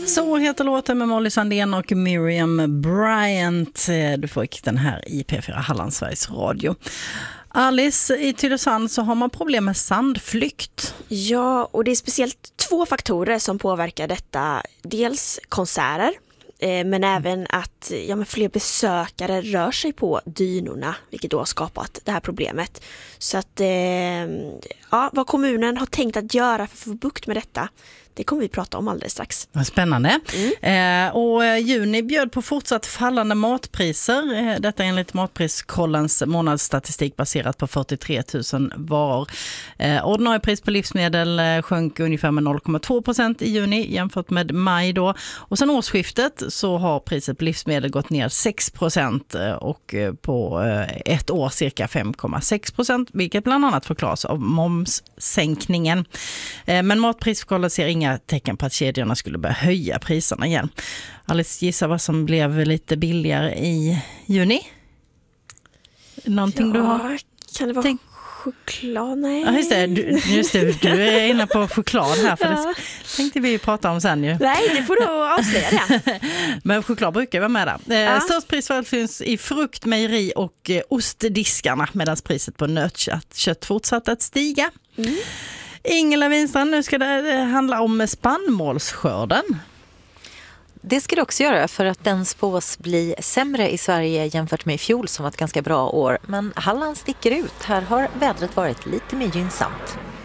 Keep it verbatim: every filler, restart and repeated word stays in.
Så heter låten med Molly Sandén och Miriam Bryant. Du får den här i P fyra Halland Sveriges Radio. Alice, i Tylösand så har man problem med sandflykt. Ja, och det är speciellt två faktorer som påverkar detta. Dels konserter, eh, men även att ja, men fler besökare rör sig på dynorna, vilket då har skapat det här problemet. Så att eh, ja, vad kommunen har tänkt att göra för att få bukt med detta, det kommer vi prata om alldeles strax. Spännande. Mm. Eh, och juni bjöd på fortsatt fallande matpriser. Eh, detta enligt Matpriskollens månadsstatistik baserat på fyrtiotre tusen varor. Eh, ordinarie pris på livsmedel eh, sjönk ungefär med noll komma två procent i juni jämfört med maj då. Och sen årsskiftet så har priset på livsmedel gått ner sex procent eh, och eh, på eh, ett år cirka fem komma sex procent, vilket bland annat förklaras av momssänkningen. Eh, men Matpriskollen ser inga tecken på att kedjorna skulle börja höja priserna igen. Alice, gissa vad som blev lite billigare i juni? Någonting ja, du har kan det vara tänkt? Choklad? Nej. Ja, just det. Du, just det. Du är inne på choklad här, för ja. Det tänkte vi prata om sen ju. Nej, det får du avslöja det. Men choklad brukar vara med där. Ja. Störst prisfall finns i frukt, mejeri och ostdiskarna, medan priset på nötkött kött fortsatte att stiga. Mm. Ingela Winstrand, nu ska det handla om spannmålsskörden. Det ska det också göra, för att den spås bli sämre i Sverige jämfört med i fjol som var ett ganska bra år. Men Halland sticker ut. Här har vädret varit lite mer gynnsamt.